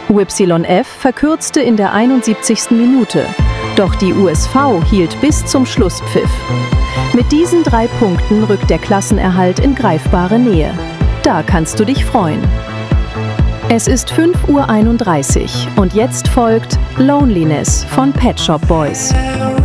YF verkürzte in der 71. Minute, doch die USV hielt bis zum Schlusspfiff. Mit diesen 3 Punkten rückt der Klassenerhalt in greifbare Nähe. Da kannst du dich freuen. Es ist 5:31 Uhr und jetzt folgt Loneliness von Pet Shop Boys.